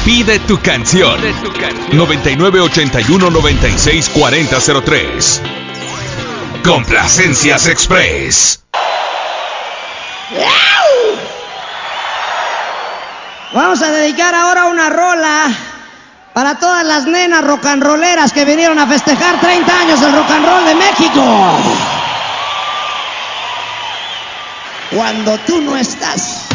Pide tu canción. 9981-964003. Complacencias Express. Vamos a dedicar ahora una rola para todas las nenas rock and rolleras que vinieron a festejar 30 años del rock and roll de México. Cuando tú no estás.